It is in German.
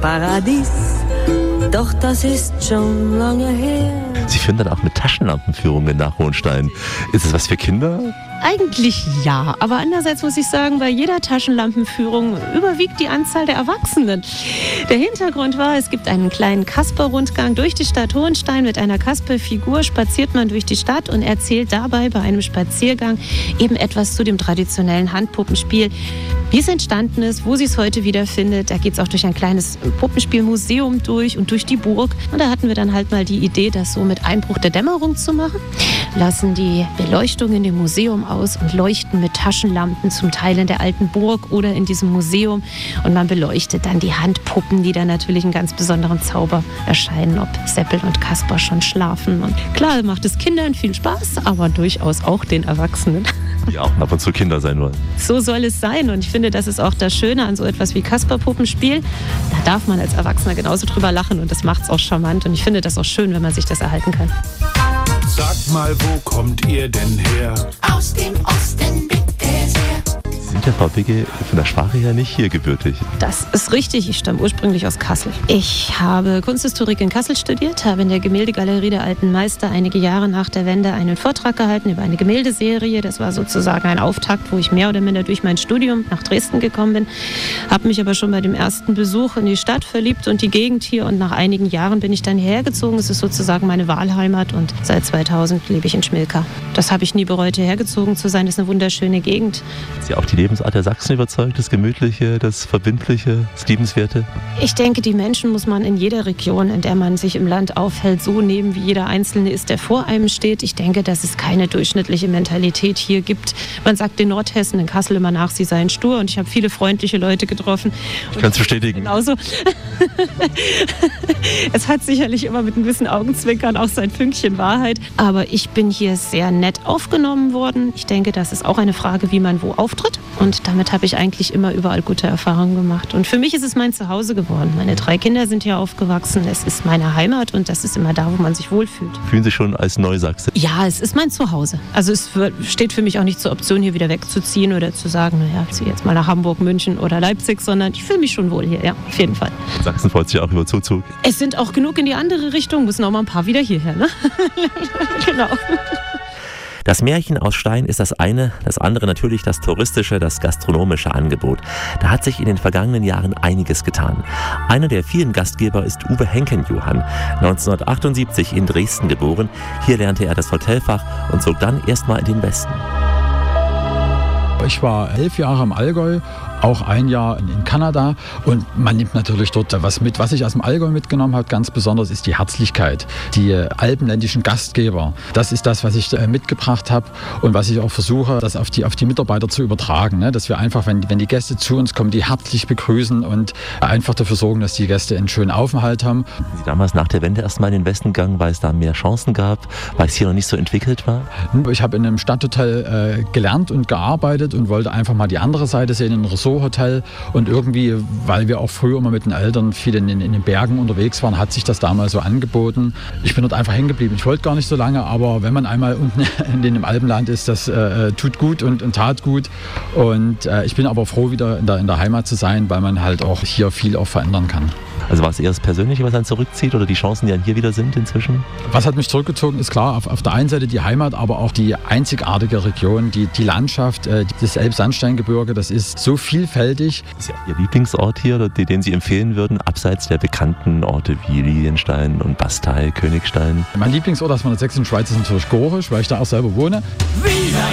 Paradies. Doch das ist schon lange her. Sie führen dann auch mit Taschenlampenführungen nach Hohenstein. Ist es was für Kinder? Eigentlich ja, aber andererseits muss ich sagen, bei jeder Taschenlampenführung überwiegt die Anzahl der Erwachsenen. Der Hintergrund war, es gibt einen kleinen Kasper-Rundgang durch die Stadt Hohenstein. Mit einer Kasper-Figur spaziert man durch die Stadt und erzählt dabei bei einem Spaziergang eben etwas zu dem traditionellen Handpuppenspiel, wie es entstanden ist, wo sie es heute wiederfindet. Da geht es auch durch ein kleines Puppenspielmuseum durch und durch die Burg. Und da hatten wir dann halt mal die Idee, das so mit Einbruch der Dämmerung zu machen. Lassen die Beleuchtung in dem Museum aus und leuchten mit Taschenlampen zum Teil in der alten Burg oder in diesem Museum. Und man beleuchtet dann die Handpuppen, die dann natürlich einen ganz besonderen Zauber erscheinen, ob Seppel und Kasper schon schlafen. Und klar macht es Kindern viel Spaß, aber durchaus auch den Erwachsenen. Die auch ab und zu Kinder sein wollen. So soll es sein und ich finde, das ist auch das Schöne an so etwas wie Kasper-Puppenspiel. Da darf man als Erwachsener genauso drüber lachen und das macht es auch charmant und ich finde das auch schön, wenn man sich das erhalten kann. Sagt mal, wo kommt ihr denn her? Aus dem Osten bitte sehr. Sie sind ja, Frau Bigge, von der Sprache her nicht hier gebürtig. Das ist richtig. Ich stamme ursprünglich aus Kassel. Ich habe Kunsthistorik in Kassel studiert, habe in der Gemäldegalerie der Alten Meister einige Jahre nach der Wende einen Vortrag gehalten über eine Gemäldeserie. Das war sozusagen ein Auftakt, wo ich mehr oder minder durch mein Studium nach Dresden gekommen bin. Habe mich aber schon bei dem ersten Besuch in die Stadt verliebt und die Gegend hier. Und nach einigen Jahren bin ich dann hierher gezogen. Es ist sozusagen meine Wahlheimat und seit 2000 lebe ich in Schmilka. Das habe ich nie bereut, hierher gezogen zu sein. Das ist eine wunderschöne Gegend. Ist Sie auch die Lebensart der Sachsen überzeugt? Das Gemütliche, das Verbindliche, das Liebenswerte? Ich denke, die Menschen muss man in jeder Region, in der man sich im Land aufhält, so nehmen, wie jeder Einzelne ist, der vor einem steht. Ich denke, dass es keine durchschnittliche Mentalität hier gibt. Man sagt den Nordhessen in Kassel immer nach, sie seien stur. Und ich habe viele freundliche Leute getroffen. Ich kann es bestätigen. Genauso. Es hat sicherlich immer mit ein bisschen Augenzwinkern auch sein Fünkchen Wahrheit. Aber ich bin hier sehr nett aufgenommen worden. Ich denke, das ist auch eine Frage, wie man wo auftritt. Und damit habe ich eigentlich immer überall gute Erfahrungen gemacht. Und für mich ist es mein Zuhause geworden. Meine 3 Kinder sind hier aufgewachsen. Es ist meine Heimat und das ist immer da, wo man sich wohlfühlt. Fühlen Sie sich schon als Neusachse? Ja, es ist mein Zuhause. Also es steht für mich auch nicht zur Option, hier wieder wegzuziehen oder zu sagen, naja, ich ziehe jetzt mal nach Hamburg, München oder Leipzig, sondern ich fühle mich schon wohl hier, ja, auf jeden Fall. Sachsen freut sich auch über Zuzug. Es sind auch genug in die andere Richtung, müssen auch mal ein paar wieder hierher, ne? Genau. Das Märchen aus Stein ist das eine, das andere natürlich das touristische, das gastronomische Angebot. Da hat sich in den vergangenen Jahren einiges getan. Einer der vielen Gastgeber ist Uwe Henken-Johann, 1978 in Dresden geboren. Hier lernte er das Hotelfach und zog dann erstmal in den Westen. Ich war 11 Jahre im Allgäu, auch ein Jahr in Kanada und man nimmt natürlich dort was mit. Was ich aus dem Allgäu mitgenommen habe, ganz besonders, ist die Herzlichkeit, die alpenländischen Gastgeber. Das ist das, was ich mitgebracht habe und was ich auch versuche, das auf die Mitarbeiter zu übertragen. Ne? Dass wir einfach, wenn die Gäste zu uns kommen, die herzlich begrüßen und einfach dafür sorgen, dass die Gäste einen schönen Aufenthalt haben. Sind Sie damals nach der Wende erstmal in den Westen gegangen, weil es da mehr Chancen gab, weil es hier noch nicht so entwickelt war? Ich habe in einem Stadthotel gelernt und gearbeitet und wollte einfach mal die andere Seite sehen, ein Ressorthotel. Und irgendwie, weil wir auch früher immer mit den Eltern viel in den Bergen unterwegs waren, hat sich das damals so angeboten. Ich bin dort einfach hängen geblieben. Ich wollte gar nicht so lange, aber wenn man einmal unten in dem Alpenland ist, das tut gut und tat gut. Und ich bin aber froh, wieder in der Heimat zu sein, weil man halt auch hier viel auch verändern kann. Also war es eher das Persönliche, was einen zurückzieht oder die Chancen, die dann hier wieder sind inzwischen? Was hat mich zurückgezogen, ist klar, auf der einen Seite die Heimat, aber auch die einzigartige Region, die Landschaft, das Elbsandsteingebirge, das ist so vielfältig. Ist ja Ihr Lieblingsort hier, oder den Sie empfehlen würden, abseits der bekannten Orte wie Lilienstein und Bastei, Königstein? Mein Lieblingsort aus meiner sächsischen Schweiz ist natürlich Gorisch, weil ich da auch selber wohne. Viva